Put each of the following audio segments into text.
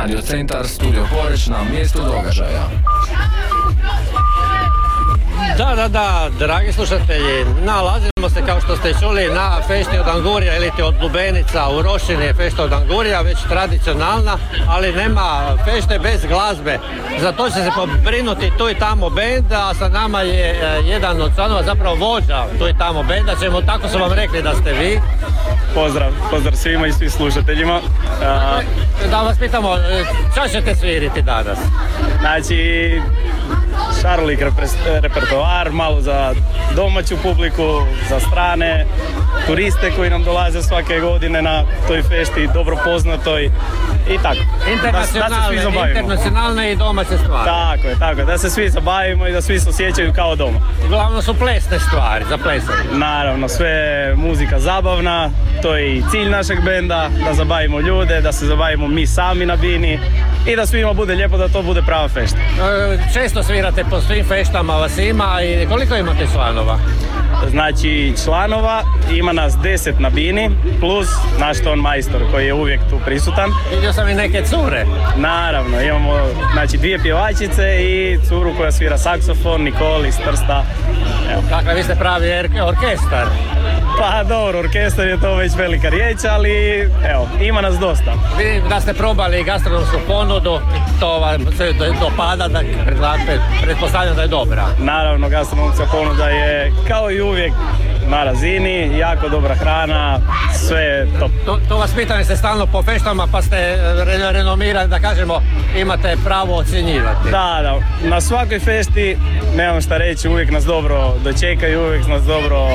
Radio Centar, Studio Poreć na mjestu događaja. Da, dragi slušatelji, nalazimo se kao što ste čuli na fešti od Angurija ili od Lubenica u Rošini je fešta od Angurija, već tradicionalna, ali nema fešte bez glazbe. Za to će se pobrinuti tu i tamo bend, a sa nama je jedan od članova, zapravo vođa tu i tamo benda, tako su vam rekli da ste vi. Pozdrav svima i svim slušateljima. Da vas pitamo, šta ćete sviriti danas? Znači, šarolik repertoar, malo za domaću publiku, za strane turiste koji nam dolaze svake godine na toj fešti, dobro poznatoj i tako. Internacionalne i domaće stvari. Tako je, da se svi zabavimo i da svi se osjećaju kao doma. Uglavnom su plesne stvari, za plesanje. Naravno, sve je muzika zabavna, to je i cilj našeg benda, da zabavimo ljude, da se zabavimo mi sami na bini i da svima bude lijepo, da to bude prava fešta. Često svirate po svim feštama, vas ima i koliko imate članova? Znači, članova ima nas 10 na bini, plus naš ton majstor koji je uvijek tu prisutan. Vidio sam i neke cure. Naravno, imamo znači 2 pjevačice i curu koja svira saksofon, Nikol iz Trsta. Dakle, vi ste pravi orkestar. Pa dobro, orkestar je to već velika riječ, ali evo, ima nas dosta. Vidim da ste probali gastronomsku ponudu, to vam se dopada, da pretpostavljam da je dobra. Naravno, gastronomska ponuda je kao i uvijek na razini, jako dobra hrana, sve je top. To vas pitam, ste stalno po feštama pa ste renomirani, da kažemo, imate pravo ocjenjivati. Da, na svakoj fešti, nemam šta reći, uvijek nas dobro dočekaju, uvijek nas dobro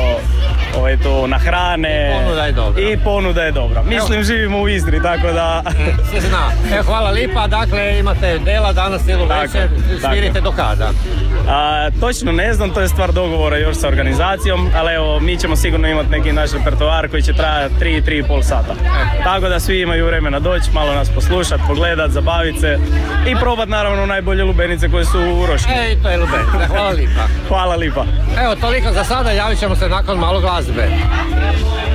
tu nahrane. I ponuda je dobra. Mislim, živimo u Istri, tako da... Se zna. Hvala lipa, dakle imate dela danas cijelu večer, svirite do kada? Točno ne znam, to je stvar dogovora još sa organizacijom, ali evo, mi ćemo sigurno imati neki naš repertoar koji će trajati 3,5 sata. Tako da svi imaju vremena doći, malo nas poslušati, pogledati, zabaviti se i probati naravno najbolje lubenice koje su u Rošini. To je lubenica, hvala lipa. Hvala lipa. Evo, toliko za sada, javit ćemo se nakon malo glazbe.